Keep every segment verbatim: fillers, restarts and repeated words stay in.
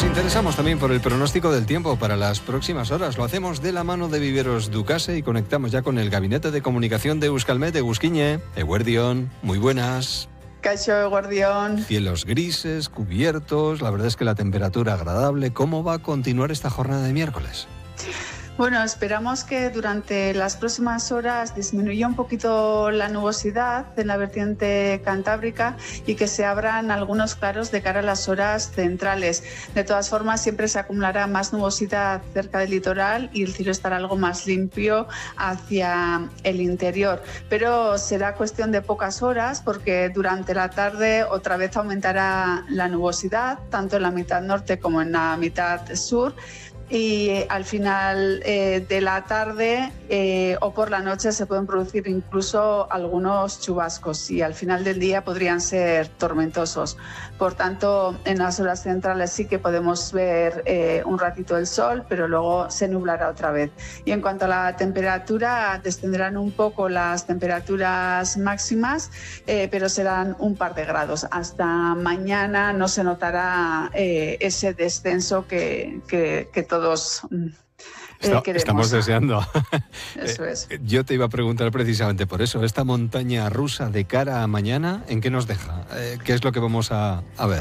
interesamos también por el pronóstico del tiempo para las próximas horas. Lo hacemos de la mano de Viveros Ducase y conectamos ya con el Gabinete de Comunicación de Euskalmet. Egusquiñe, Eguerdión, muy buenas. Caixo, Eguerdión. Cielos grises, cubiertos, la verdad es que la temperatura agradable. ¿Cómo va a continuar esta jornada de miércoles? Bueno, esperamos que durante las próximas horas disminuya un poquito la nubosidad en la vertiente cantábrica y que se abran algunos claros de cara a las horas centrales. De todas formas, siempre se acumulará más nubosidad cerca del litoral y el cielo estará algo más limpio hacia el interior. Pero será cuestión de pocas horas porque durante la tarde otra vez aumentará la nubosidad, tanto en la mitad norte como en la mitad sur. Y eh, al final eh, de la tarde eh, o por la noche se pueden producir incluso algunos chubascos y al final del día podrían ser tormentosos. Por tanto, en las horas centrales sí que podemos ver eh, un ratito el sol, pero luego se nublará otra vez. Y en cuanto a la temperatura, descenderán un poco las temperaturas máximas, eh, pero serán un par de grados. Hasta mañana no se notará eh, ese descenso que, que, que todos todos eh, Está, queremos. Estamos deseando. Eso es. Yo te iba a preguntar precisamente por eso. Esta montaña rusa de cara a mañana, ¿en qué nos deja? Eh, ¿Qué es lo que vamos a, a ver?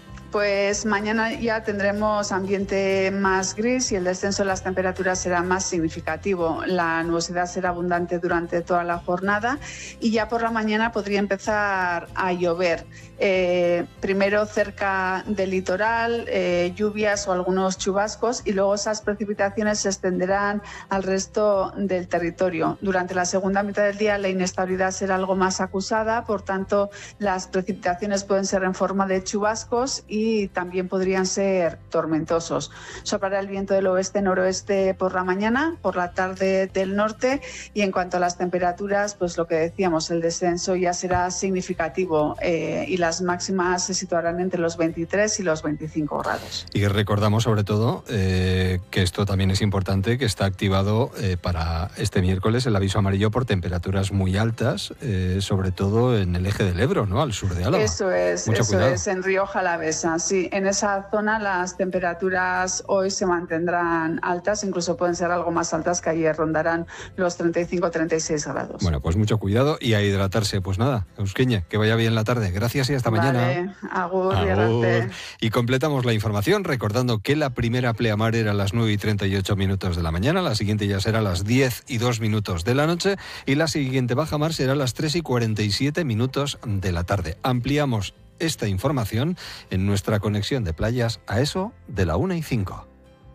Pues mañana ya tendremos ambiente más gris y el descenso de las temperaturas será más significativo. La nubosidad será abundante durante toda la jornada y ya por la mañana podría empezar a llover. Eh, primero cerca del litoral, eh, lluvias o algunos chubascos y luego esas precipitaciones se extenderán al resto del territorio. Durante la segunda mitad del día la inestabilidad será algo más acusada, por tanto las precipitaciones pueden ser en forma de chubascos y y también podrían ser tormentosos. Soplará el viento del oeste-noroeste por la mañana, por la tarde del norte y en cuanto a las temperaturas, pues lo que decíamos, el descenso ya será significativo eh, y las máximas se situarán entre los veintitrés y los veinticinco grados. Y recordamos sobre todo eh, que esto también es importante, que está activado eh, para este miércoles el aviso amarillo por temperaturas muy altas, eh, sobre todo en el eje del Ebro, ¿no? Al sur de Álava. Eso es, Mucho eso cuidado. es, en Rioja Alavesa. Sí, en esa zona las temperaturas hoy se mantendrán altas, incluso pueden ser algo más altas que ayer, rondarán los treinta y cinco a treinta y seis grados. Bueno, pues mucho cuidado y a hidratarse. Pues nada, Eusquiñe, que vaya bien la tarde. Gracias y hasta vale, mañana. Agur, Agur. agur. Y completamos la información recordando que la primera pleamar era a las nueve y treinta y ocho minutos de la mañana, la siguiente ya será a las diez y dos minutos de la noche y la siguiente bajamar será a las tres y cuarenta y siete minutos de la tarde. Ampliamos esta información en nuestra conexión de playas a eso de la una y cinco.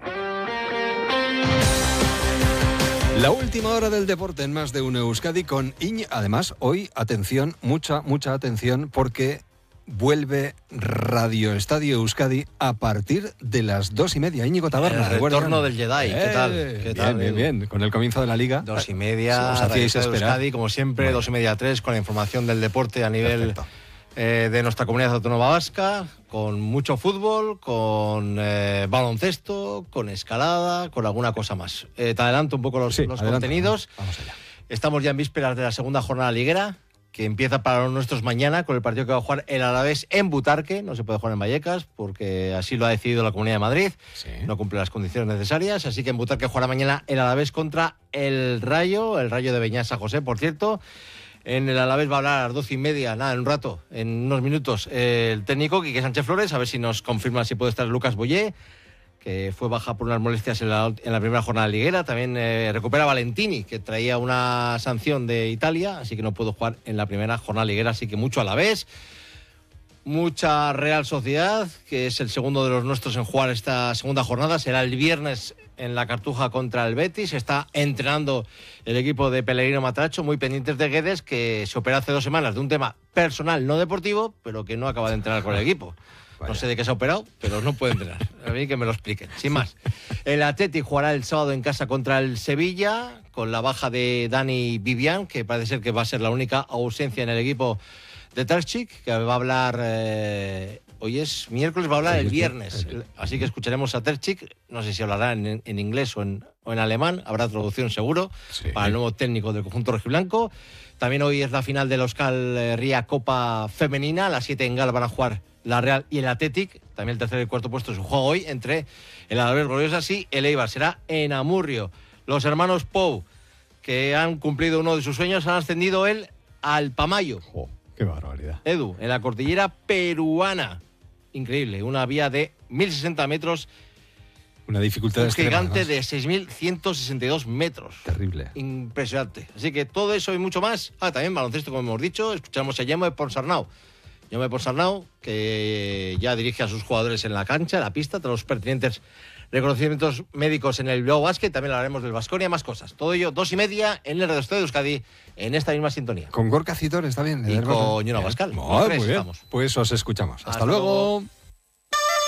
La última hora del deporte en Más de Uno Euskadi con Iñ. Además, hoy, atención, mucha, mucha atención, porque vuelve Radio Estadio Euskadi a partir de las dos y media. Íñigo Taberna. El retorno del Jedi. Eh, ¿Qué tal? ¿Qué bien, tal? bien, bien. Con el comienzo de la Liga. Dos y media. Os hacíais Radio esperar. Euskadi, como siempre, Bueno. dos y media a tres, con la información del deporte a nivel eh, de nuestra comunidad autónoma vasca, con mucho fútbol, con eh, baloncesto, con escalada, con alguna cosa más. Eh, te adelanto un poco los, Sí, los adelante. contenidos. Vamos allá. Estamos ya en vísperas de la segunda jornada liguera, que empieza para los nuestros mañana con el partido que va a jugar el Alavés en Butarque. No se puede jugar en Vallecas porque así lo ha decidido la Comunidad de Madrid. Sí. No cumple las condiciones necesarias, así que en Butarque jugará mañana el Alavés contra el Rayo, el Rayo de Beñat San José, por cierto. En el Alavés va a hablar a las doce y media, nada, en un rato, en unos minutos, eh, el técnico Quique Sánchez Flores, a ver si nos confirma si puede estar Lucas Boyé, que fue baja por unas molestias en la, en la primera jornada liguera. También eh, recupera Valentini, que traía una sanción de Italia, así que no pudo jugar en la primera jornada liguera, así que mucho Alavés. Mucha Real Sociedad, que es el segundo de los nuestros en jugar esta segunda jornada. Será el viernes en la Cartuja contra el Betis. Está entrenando el equipo de Pellegrino Matracho, muy pendientes de Guedes, que se operó hace dos semanas de un tema personal, no deportivo, pero que no acaba de entrenar con el equipo. Vaya. No sé de qué se ha operado, pero no puede entrenar. A mí que me lo expliquen. Sin más. El Atleti jugará el sábado en casa contra el Sevilla, con la baja de Dani Vivian, que parece ser que va a ser la única ausencia en el equipo de Terzic, que va a hablar eh, Hoy es miércoles, va a hablar el viernes. Así que escucharemos a Terzic. No sé si hablará en, en inglés o en, o en alemán. Habrá traducción seguro sí. para el nuevo técnico del conjunto rojiblanco. También hoy es la final de la Euskal Ría Copa Femenina. A las siete en Gala van a jugar la Real y el Athletic. También el tercer y el cuarto puesto es un juego hoy entre el Alavés Gloriosas y el Eibar. Será en Amurrio. Los hermanos Pou, que han cumplido uno de sus sueños, han ascendido el al Pamayo. Oh, ¡qué barbaridad! Edu, en la cordillera peruana. Increíble, una vía de mil sesenta metros. Una dificultad un extrema, gigante además. de seis mil ciento sesenta y dos metros. Terrible. Impresionante. Así que todo eso y mucho más. Ah, también baloncesto, como hemos dicho. Escuchamos a Jaume de Ponsarnau. Jaume de Ponsarnau, que ya dirige a sus jugadores en la cancha, en la pista, tras los pertinentes reconocimientos médicos en el Bilbao Basket. También hablaremos del Baskonia, más cosas. Todo ello, dos y media, en el Radio Estadio de Euskadi, en esta misma sintonía. Con Gorka Citor, está bien. Y con Yona Bascal. Oh, muy bien. Estamos. Pues os escuchamos. Hasta, Hasta luego. luego.